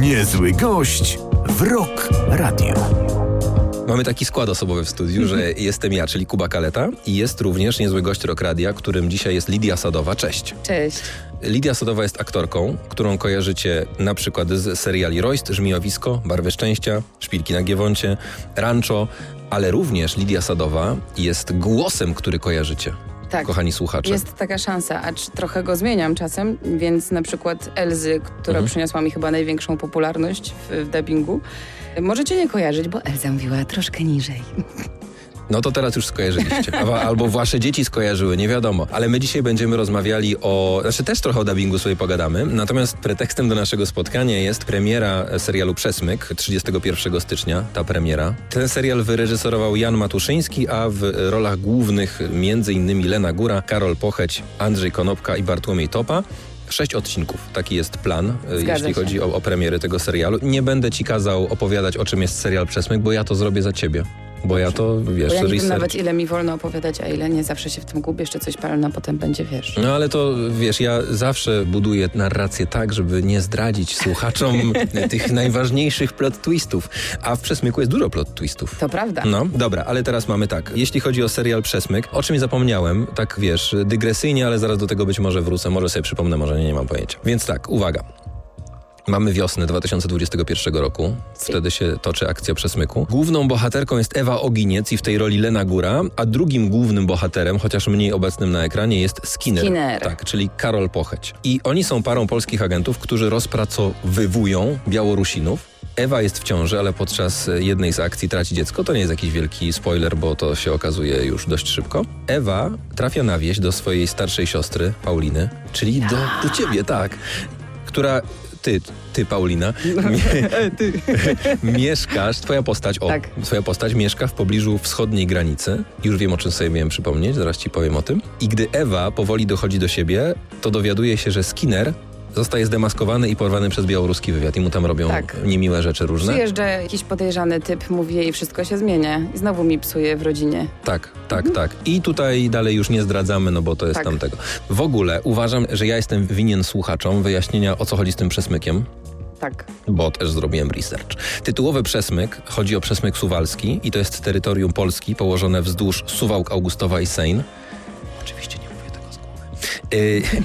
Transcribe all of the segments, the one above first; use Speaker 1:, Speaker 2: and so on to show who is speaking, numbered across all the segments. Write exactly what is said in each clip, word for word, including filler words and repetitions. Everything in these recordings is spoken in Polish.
Speaker 1: Niezły gość w Rock Radio.
Speaker 2: Mamy taki skład osobowy w studiu, że jestem ja, czyli Kuba Kaleta, i jest również niezły gość Rock Radia, którym dzisiaj jest Lidia Sadowa. Cześć.
Speaker 3: Cześć.
Speaker 2: Lidia Sadowa jest aktorką, którą kojarzycie na przykład z seriali Royst, Żmijowisko, Barwy Szczęścia, Szpilki na Giewoncie, Rancho, ale również Lidia Sadowa jest głosem, który kojarzycie.
Speaker 3: Tak,
Speaker 2: kochani słuchacze.
Speaker 3: Jest taka szansa, acz trochę go zmieniam czasem, więc na przykład Elzy, która mhm. przyniosła mi chyba największą popularność w, w dubbingu, możecie nie kojarzyć, bo Elza mówiła troszkę niżej.
Speaker 2: No to teraz już skojarzyliście. Albo wasze dzieci skojarzyły, nie wiadomo. Ale my dzisiaj będziemy rozmawiali o... Znaczy też trochę o dubbingu sobie pogadamy. Natomiast pretekstem do naszego spotkania jest premiera serialu Przesmyk trzydziestego pierwszego stycznia, ta premiera. Ten serial wyreżyserował Jan Matuszyński, a w rolach głównych między innymi Lena Góra, Karol Pocheć, Andrzej Konopka i Bartłomiej Topa. Sześć odcinków, taki jest plan, Zgadza jeśli się. chodzi o, o premiery tego serialu. Nie będę ci kazał opowiadać, o czym jest serial Przesmyk, bo ja to zrobię za ciebie. Bo ja to, wiesz,
Speaker 3: bo ja nie
Speaker 2: research...
Speaker 3: wiem nawet, ile mi wolno opowiadać, a ile nie. Zawsze się w tym gubię, jeszcze coś parę, a potem będzie, wiesz.
Speaker 2: No ale to, wiesz, ja zawsze buduję narrację tak, żeby nie zdradzić słuchaczom tych najważniejszych plot twistów. A w Przesmyku jest dużo plot twistów.
Speaker 3: To prawda.
Speaker 2: No, dobra, ale teraz mamy tak. Jeśli chodzi o serial Przesmyk, o czymś zapomniałem, tak wiesz, dygresyjnie, ale zaraz do tego być może wrócę. Może sobie przypomnę, może nie, nie mam pojęcia. Więc tak, uwaga. Mamy wiosnę dwa tysiące dwudziestego pierwszego roku. Wtedy się toczy akcja Przesmyku. Główną bohaterką jest Ewa Oginiec i w tej roli Lena Góra, a drugim głównym bohaterem, chociaż mniej obecnym na ekranie, jest Skinner.
Speaker 3: Skinner.
Speaker 2: Tak, czyli Karol Pocheć. I oni są parą polskich agentów, którzy rozpracowywują Białorusinów. Ewa jest w ciąży, ale podczas jednej z akcji traci dziecko. To nie jest jakiś wielki spoiler, bo to się okazuje już dość szybko. Ewa trafia na wieś do swojej starszej siostry, Pauliny, czyli do, do ciebie, tak, która... Ty, ty Paulina, mie- ty. mieszkasz, twoja postać, o,
Speaker 3: tak.
Speaker 2: twoja postać mieszka w pobliżu wschodniej granicy. Już wiem, o czym sobie miałem przypomnieć, zaraz ci powiem o tym. I gdy Ewa powoli dochodzi do siebie, to dowiaduje się, że Skinner zostaje zdemaskowany i porwany przez białoruski wywiad i mu tam robią tak. niemiłe rzeczy różne.
Speaker 3: Przyjeżdża jakiś podejrzany typ, mówi jej i wszystko się zmienia. I znowu mi psuje w rodzinie.
Speaker 2: Tak, tak, mhm. tak. I tutaj dalej już nie zdradzamy, no bo to jest
Speaker 3: tak.
Speaker 2: tamtego. W ogóle uważam, że ja jestem winien słuchaczom wyjaśnienia, o co chodzi z tym Przesmykiem.
Speaker 3: Tak.
Speaker 2: Bo też zrobiłem research. Tytułowy Przesmyk chodzi o Przesmyk Suwalski i to jest terytorium Polski położone wzdłuż Suwałk, Augustowa i Sejn. Oczywiście nie mówię tego z głowy.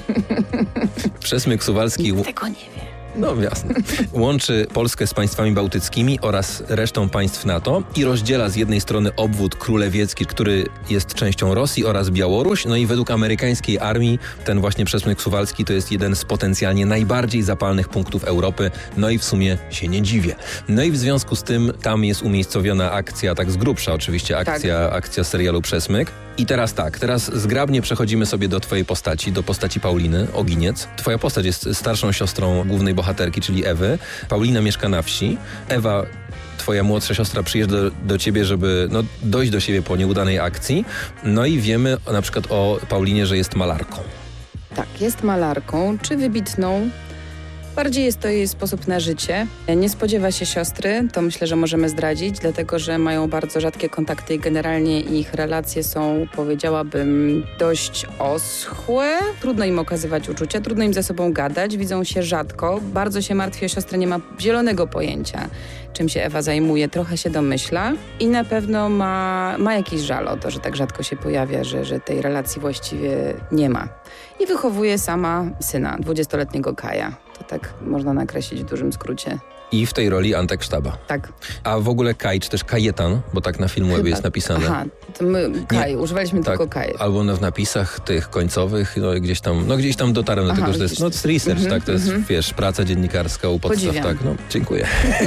Speaker 2: Yy, Przesmyk Suwalski...
Speaker 3: Nikt tego nie wie.
Speaker 2: No jasne. Łączy Polskę z państwami bałtyckimi oraz resztą państw NATO i rozdziela z jednej strony obwód królewiecki, który jest częścią Rosji, oraz Białoruś. No i według amerykańskiej armii ten właśnie Przesmyk Suwalski to jest jeden z potencjalnie najbardziej zapalnych punktów Europy. No i w sumie się nie dziwię. No i w związku z tym tam jest umiejscowiona akcja, tak z grubsza oczywiście, akcja, tak. akcja serialu Przesmyk. I teraz tak, teraz zgrabnie przechodzimy sobie do twojej postaci, do postaci Pauliny Oginiec. Twoja postać jest starszą siostrą głównej bohaterki, czyli Ewy. Paulina mieszka na wsi. Ewa, twoja młodsza siostra, przyjeżdża do, do ciebie, żeby no, dojść do siebie po nieudanej akcji. No i wiemy na przykład o Paulinie, że jest malarką.
Speaker 3: Tak, jest malarką, czy wybitną. Bardziej jest to jej sposób na życie. Nie spodziewa się siostry, to myślę, że możemy zdradzić, dlatego że mają bardzo rzadkie kontakty i generalnie ich relacje są, powiedziałabym, dość oschłe. Trudno im okazywać uczucia, trudno im ze sobą gadać, widzą się rzadko. Bardzo się martwi o siostrę, nie ma zielonego pojęcia, czym się Ewa zajmuje, trochę się domyśla i na pewno ma, ma jakiś żal o to, że tak rzadko się pojawia, że, że tej relacji właściwie nie ma. I wychowuje sama syna, dwudziestoletniego Kaja. To tak można nakreślić w dużym skrócie.
Speaker 2: I w tej roli Antek Sztaba.
Speaker 3: Tak.
Speaker 2: A w ogóle Kaj, czy też Kajetan, bo tak na Filmwebie jest napisane.
Speaker 3: Aha, to my Kaj,
Speaker 2: Nie.
Speaker 3: używaliśmy
Speaker 2: tak,
Speaker 3: tylko Kaj.
Speaker 2: Albo no w napisach tych końcowych, no gdzieś tam, no gdzieś tam dotarłem do
Speaker 3: Aha,
Speaker 2: tego, że to jest, no to jest research, mm-hmm, tak, to jest, mm-hmm. wiesz, praca dziennikarska u podstaw,
Speaker 3: Podziwiam.
Speaker 2: tak, no, dziękuję.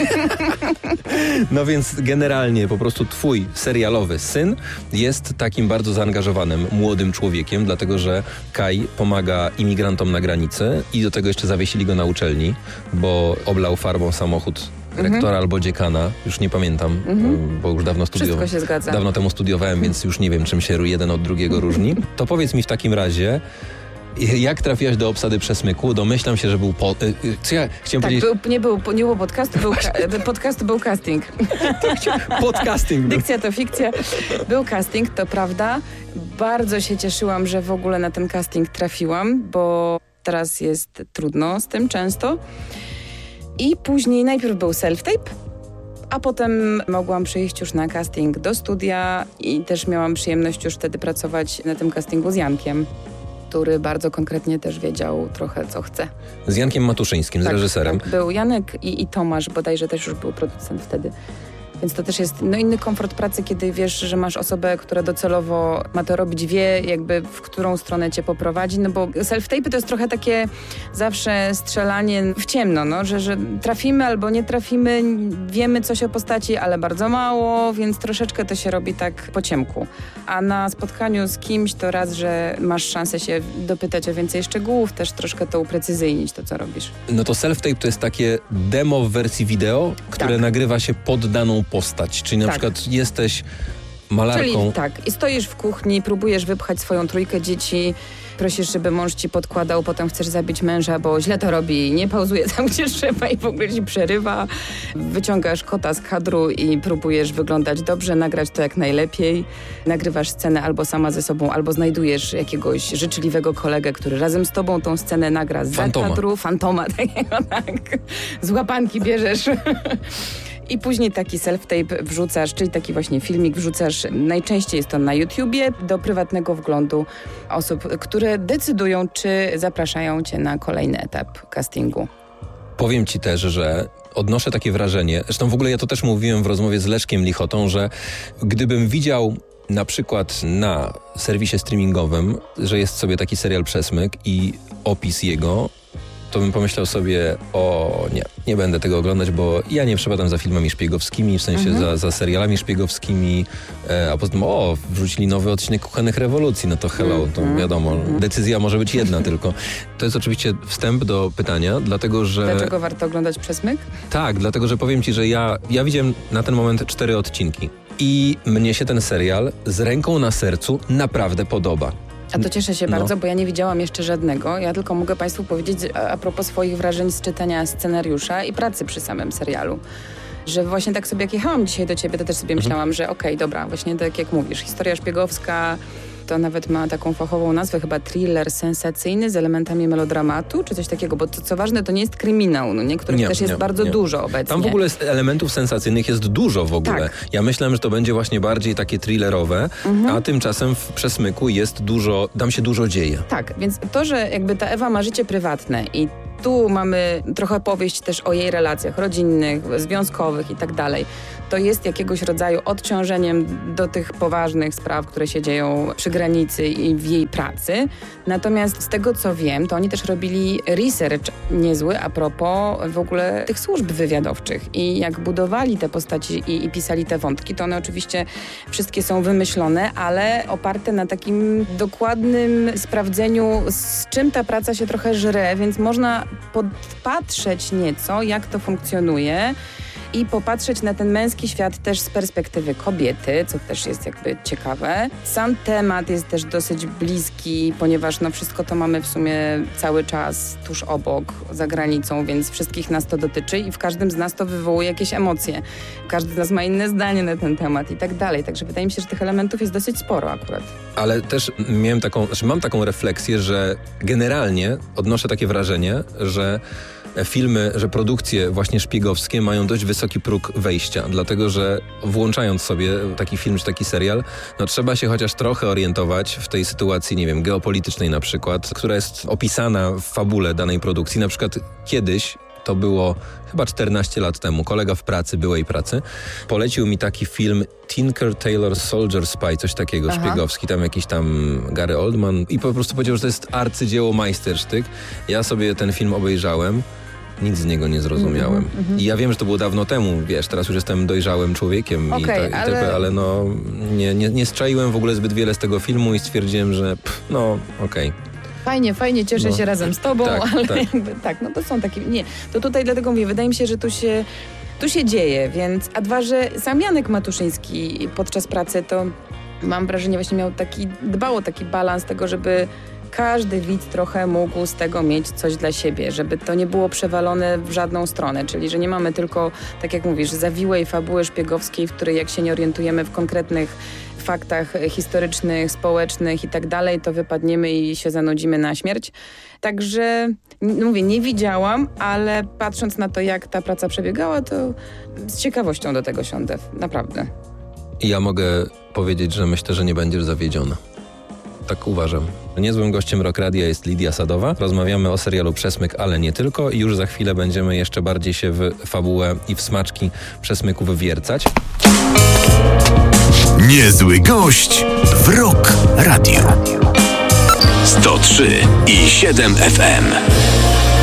Speaker 2: No więc generalnie po prostu twój serialowy syn jest takim bardzo zaangażowanym młodym człowiekiem, dlatego że Kaj pomaga imigrantom na granicy i do tego jeszcze zawiesili go na uczelni, bo oblał farbą samochód rektora mhm. albo dziekana, już nie pamiętam, mhm. bo już dawno studiowałem.
Speaker 3: Wszystko się zgadza.
Speaker 2: Dawno temu studiowałem, więc już nie wiem, czym się jeden od drugiego różni. To powiedz mi w takim razie, jak trafiłaś do obsady Przesmyku? Domyślam się, że był... Po... Co ja chciałem
Speaker 3: tak,
Speaker 2: powiedzieć...
Speaker 3: Był, nie, był, nie było podcastu, był, ka- podcastu był casting.
Speaker 2: Podcasting był.
Speaker 3: Dykcja to fikcja. Był casting, to prawda. Bardzo się cieszyłam, że w ogóle na ten casting trafiłam, bo teraz jest trudno z tym często. I później najpierw był self-tape, a potem mogłam przyjść już na casting do studia i też miałam przyjemność już wtedy pracować na tym castingu z Jankiem, który bardzo konkretnie też wiedział trochę, co chce.
Speaker 2: Z Jankiem Matuszyńskim,
Speaker 3: tak,
Speaker 2: z reżyserem.
Speaker 3: Tak, był Janek i, i Tomasz, bodajże też już był producent wtedy. Więc to też jest no, inny komfort pracy, kiedy wiesz, że masz osobę, która docelowo ma to robić, wie jakby w którą stronę cię poprowadzi, no bo self-tape to jest trochę takie zawsze strzelanie w ciemno, no, że, że trafimy albo nie trafimy, wiemy coś o postaci, ale bardzo mało, więc troszeczkę to się robi tak po ciemku. A na spotkaniu z kimś to raz, że masz szansę się dopytać o więcej szczegółów, też troszkę to uprecyzyjnić, to co robisz.
Speaker 2: No to self-tape to jest takie demo w wersji wideo, które
Speaker 3: tak.
Speaker 2: nagrywa się pod daną postać. Czyli na
Speaker 3: tak.
Speaker 2: przykład jesteś malarką.
Speaker 3: Czyli tak, i stoisz w kuchni, próbujesz wypchać swoją trójkę dzieci, prosisz, żeby mąż ci podkładał, potem chcesz zabić męża, bo źle to robi, nie pauzuje tam, gdzie trzeba i w ogóle ci przerywa. Wyciągasz kota z kadru i próbujesz wyglądać dobrze, nagrać to jak najlepiej. Nagrywasz scenę albo sama ze sobą, albo znajdujesz jakiegoś życzliwego kolegę, który razem z tobą tą scenę nagra z kadru. Fantoma, takiego, tak. Z łapanki bierzesz. I później taki self-tape wrzucasz, czyli taki właśnie filmik wrzucasz, najczęściej jest to na YouTubie, do prywatnego wglądu osób, które decydują, czy zapraszają cię na kolejny etap castingu.
Speaker 2: Powiem ci też, że odnoszę takie wrażenie, zresztą w ogóle ja to też mówiłem w rozmowie z Leszkiem Lichotą, że gdybym widział na przykład na serwisie streamingowym, że jest sobie taki serial Przesmyk i opis jego, to bym pomyślał sobie, o nie, nie będę tego oglądać, bo ja nie przepadam za filmami szpiegowskimi, w sensie mhm. za, za serialami szpiegowskimi, e, a poza tym, o, wrzucili nowy odcinek Kuchennych Rewolucji, no to hello, to wiadomo, mhm. decyzja może być jedna tylko. To jest oczywiście wstęp do pytania, dlatego że...
Speaker 3: Dlaczego warto oglądać Przesmyk?
Speaker 2: Tak, dlatego że powiem ci, że ja, ja widziałem na ten moment cztery odcinki i mnie się ten serial z ręką na sercu naprawdę podoba.
Speaker 3: A to cieszę się
Speaker 2: no.
Speaker 3: bardzo, bo ja nie widziałam jeszcze żadnego. Ja tylko mogę Państwu powiedzieć a, a propos swoich wrażeń z czytania scenariusza i pracy przy samym serialu. Że właśnie tak sobie jak jechałam dzisiaj do ciebie, to też sobie mhm. myślałam, że okej, okay, dobra, właśnie tak jak mówisz, historia szpiegowska, to nawet ma taką fachową nazwę, chyba thriller sensacyjny z elementami melodramatu, czy coś takiego, bo to co ważne, to nie jest kryminał, no nie? Których nie, też jest nie, bardzo nie. dużo obecnie.
Speaker 2: Tam w ogóle elementów sensacyjnych jest dużo w ogóle.
Speaker 3: Tak.
Speaker 2: Ja myślałem, że to będzie właśnie bardziej takie thrillerowe, mhm. a tymczasem w Przesmyku jest dużo, tam się dużo dzieje.
Speaker 3: Tak, więc to, że jakby ta Ewa ma życie prywatne i tu mamy trochę powieść też o jej relacjach rodzinnych, związkowych i tak dalej. To jest jakiegoś rodzaju odciążeniem do tych poważnych spraw, które się dzieją przy granicy i w jej pracy. Natomiast z tego, co wiem, to oni też robili research niezły a propos w ogóle tych służb wywiadowczych. I jak budowali te postaci i, i pisali te wątki, to one oczywiście wszystkie są wymyślone, ale oparte na takim dokładnym sprawdzeniu, z czym ta praca się trochę żre, więc można podpatrzeć nieco, jak to funkcjonuje i popatrzeć na ten męski świat też z perspektywy kobiety, co też jest jakby ciekawe. Sam temat jest też dosyć bliski, ponieważ no wszystko to mamy w sumie cały czas tuż obok, za granicą, więc wszystkich nas to dotyczy i w każdym z nas to wywołuje jakieś emocje. Każdy z nas ma inne zdanie na ten temat i tak dalej. Także wydaje mi się, że tych elementów jest dosyć sporo akurat.
Speaker 2: Ale też miałem taką, znaczy mam taką refleksję, że generalnie odnoszę takie wrażenie, że filmy, że produkcje właśnie szpiegowskie mają dość wysoki próg wejścia, dlatego że włączając sobie taki film czy taki serial, no trzeba się chociaż trochę orientować w tej sytuacji, nie wiem, geopolitycznej na przykład, która jest opisana w fabule danej produkcji. Na przykład kiedyś, to było chyba czternaście lat temu, kolega w pracy, byłej pracy, polecił mi taki film Tinker Tailor Soldier Spy, coś takiego, Aha. szpiegowski, tam jakiś tam Gary Oldman i po prostu powiedział, że to jest arcydzieło majstersztyk. Ja sobie ten film obejrzałem. Nic z niego nie zrozumiałem. Mm-hmm. I ja wiem, że to było dawno temu, wiesz, teraz już jestem dojrzałym człowiekiem okay, i, ta, i ale... Te, ale no nie, nie, nie strzaiłem w ogóle zbyt wiele z tego filmu i stwierdziłem, że pff, no okej. Okay.
Speaker 3: Fajnie, fajnie, cieszę no. się razem z tobą,
Speaker 2: tak,
Speaker 3: ale
Speaker 2: tak.
Speaker 3: jakby tak, no to są takie, nie, to tutaj dlatego mówię, wydaje mi się, że tu się, tu się dzieje, więc, a dwa, że sam Janek Matuszyński podczas pracy to mam wrażenie właśnie miał taki, dbał o taki balans tego, żeby każdy widz trochę mógł z tego mieć coś dla siebie, żeby to nie było przewalone w żadną stronę, czyli że nie mamy tylko, tak jak mówisz, zawiłej fabuły szpiegowskiej, w której jak się nie orientujemy w konkretnych faktach historycznych, społecznych i tak dalej, to wypadniemy i się zanudzimy na śmierć. Także, mówię, nie widziałam, ale patrząc na to, jak ta praca przebiegała, to z ciekawością do tego siądę, naprawdę.
Speaker 2: Ja mogę powiedzieć, że myślę, że nie będziesz zawiedziona. Tak uważam. Niezłym gościem Rock Radia jest Lidia Sadowa. Rozmawiamy o serialu Przesmyk, ale nie tylko. I już za chwilę będziemy jeszcze bardziej się w fabułę i w smaczki przesmyków wwiercać.
Speaker 1: Niezły gość w Rock Radio. sto trzy i siedem F M.